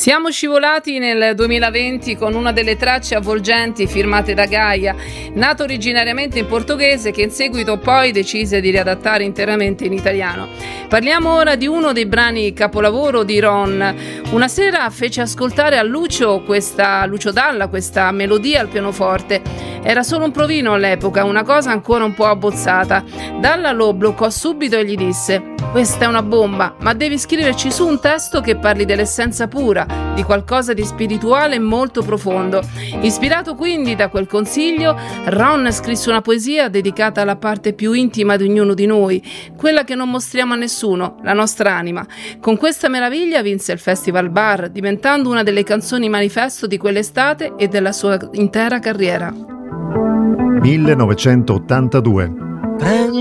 Siamo scivolati nel 2020 con una delle tracce avvolgenti firmate da Gaia, nato originariamente in portoghese che in seguito poi decise di riadattare interamente in italiano. Parliamo ora di uno dei brani capolavoro di Ron. Una sera fece ascoltare a Lucio Dalla questa melodia al pianoforte. Era solo un provino all'epoca, una cosa ancora un po' abbozzata. Dalla lo bloccò subito e gli disse: "Questa è una bomba, ma devi scriverci su un testo che parli dell'essenza pura, di qualcosa di spirituale e molto profondo." Ispirato quindi da quel consiglio, Ron scrisse una poesia dedicata alla parte più intima di ognuno di noi, quella che non mostriamo a nessuno, la nostra anima. Con questa meraviglia vinse il Festival Bar, diventando una delle canzoni manifesto di quell'estate e della sua intera carriera. 1982. Prendi